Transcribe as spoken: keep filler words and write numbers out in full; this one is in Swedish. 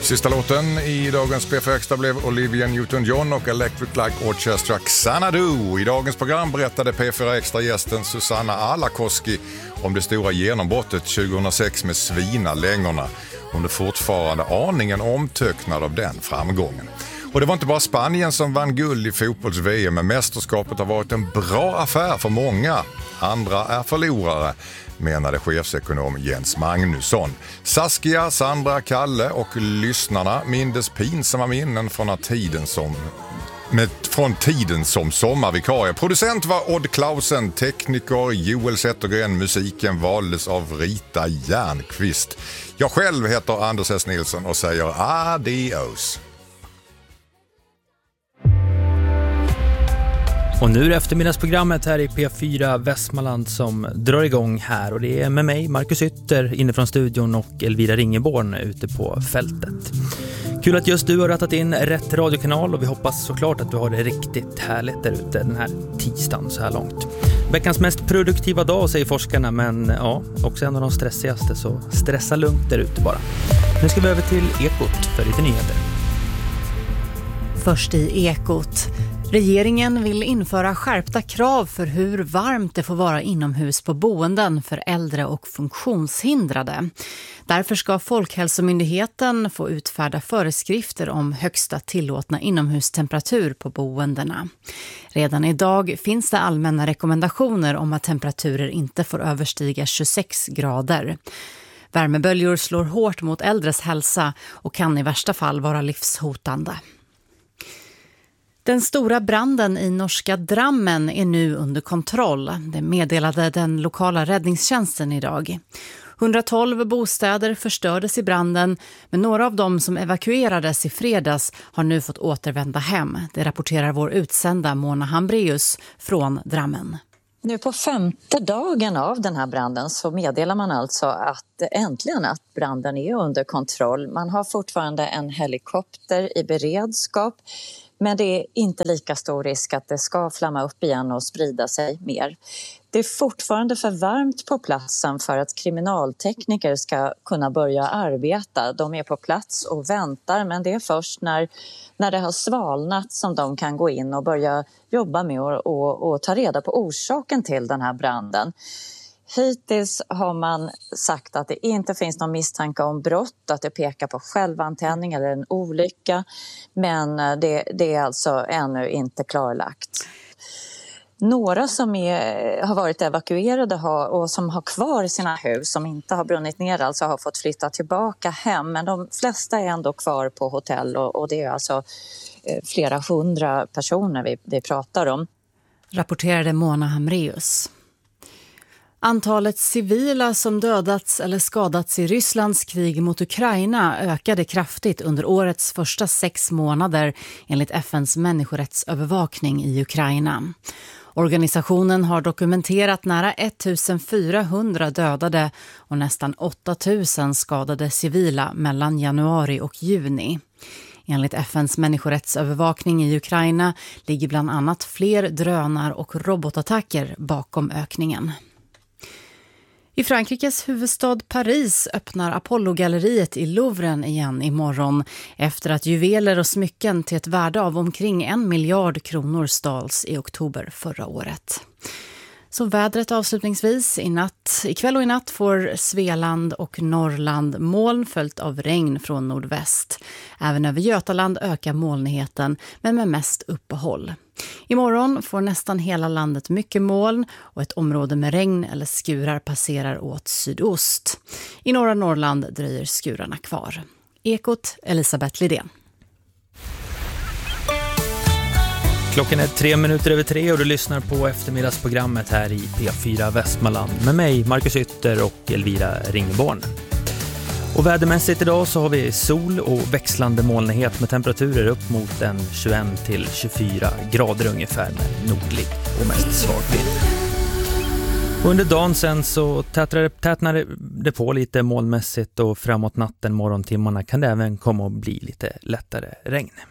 Sista låten i dagens P fyra Extra blev Olivia Newton-John och Electric Light Orchestra Xanadu. I dagens program berättade P fyra Extra-gästen Susanna Alakoski om det stora genombrottet tjugohundrasex med Svinalängorna. Hon är fortfarande aningen omtöcknad av den framgången. Och det var inte bara Spanien som vann guld i fotbolls-V M, men mästerskapet har varit en bra affär för många. Andra är förlorare, menade chefsekonom Jens Magnusson. Saskia, Sandra, Kalle och lyssnarna mindes pinsamma minnen från tiden som med, från tiden som sommarvikarie. Producent var Odd Klausen, tekniker Joel Zettergren, musiken valdes av Rita Järnqvist. Jag själv heter Anders S. Nilsson och säger adios. Och nu är det eftermiddagsprogrammet här i P fyra Västmanland som drar igång här. Och det är med mig, Marcus Ytter, inifrån studion och Elvira Ringeborn ute på fältet. Kul att just du har rattat in rätt radiokanal och vi hoppas såklart att du har det riktigt härligt där ute den här tisdagen så här långt. Veckans mest produktiva dag, säger forskarna, men ja, också en av de stressigaste, så stressa lugnt där ute bara. Nu ska vi över till Ekot för lite nyheter. Först i Ekot. Regeringen vill införa skärpta krav för hur varmt det får vara inomhus på boenden för äldre och funktionshindrade. Därför ska Folkhälsomyndigheten få utfärda föreskrifter om högsta tillåtna inomhustemperatur på boendena. Redan idag finns det allmänna rekommendationer om att temperaturer inte får överstiga tjugosex grader. Värmeböljor slår hårt mot äldres hälsa och kan i värsta fall vara livshotande. Den stora branden i norska Drammen är nu under kontroll. Det meddelade den lokala räddningstjänsten idag. hundratolv bostäder förstördes i branden, men några av dem som evakuerades i fredags har nu fått återvända hem. Det rapporterar vår utsända Mona Hambreus från Drammen. Nu på femte dagen av den här branden så meddelar man alltså att äntligen att branden är under kontroll. Man har fortfarande en helikopter i beredskap. Men det är inte lika stor risk att det ska flamma upp igen och sprida sig mer. Det är fortfarande för varmt på platsen för att kriminaltekniker ska kunna börja arbeta. De är på plats och väntar, men det är först när, när det har svalnat som de kan gå in och börja jobba med och, och, och ta reda på orsaken till den här branden. Hittills har man sagt att det inte finns någon misstanke om brott, att det pekar på självantändning eller en olycka, men det, det är alltså ännu inte klarlagt. Några som är, har varit evakuerade har, och som har kvar sina hus, som inte har brunnit ner, alltså har fått flytta tillbaka hem, men de flesta är ändå kvar på hotell och, och det är alltså flera hundra personer vi, vi pratar om. Rapporterade Mona Hamreus. Antalet civila som dödats eller skadats i Rysslands krig mot Ukraina ökade kraftigt under årets första sex månader enligt F N:s människorättsövervakning i Ukraina. Organisationen har dokumenterat nära ettusenfyrahundra dödade och nästan åtta tusen skadade civila mellan januari och juni. Enligt F N:s människorättsövervakning i Ukraina ligger bland annat fler drönar- och robotattacker bakom ökningen. I Frankrikes huvudstad Paris öppnar Apollo-galleriet i Louvren igen imorgon efter att juveler och smycken till ett värde av omkring en miljard kronor stals i oktober förra året. Så vädret avslutningsvis. I natt, ikväll och i natt får Svealand och Norrland moln följt av regn från nordväst. Även över Götaland ökar molnigheten, men med mest uppehåll. Imorgon får nästan hela landet mycket moln och ett område med regn eller skurar passerar åt sydost. I norra Norrland dröjer skurarna kvar. Ekot, Elisabeth Lidén. Klockan är tre minuter över tre och du lyssnar på eftermiddagsprogrammet här i P fyra Västmanland med mig, Marcus Ytter och Elvira Ringeborn. Och vädermässigt idag så har vi sol och växlande molnighet med temperaturer upp mot en tjugoett till tjugofyra grader ungefär med nordlig och mest svag vind. Under dagen sen så tätnar det på lite molnmässigt och framåt natten, morgontimmarna kan det även komma att bli lite lättare regn.